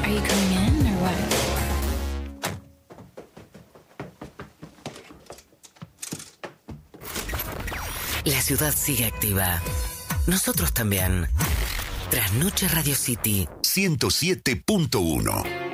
Are you coming in or what? La ciudad sigue activa. Nosotros también. Trasnoche Radio City 107.1.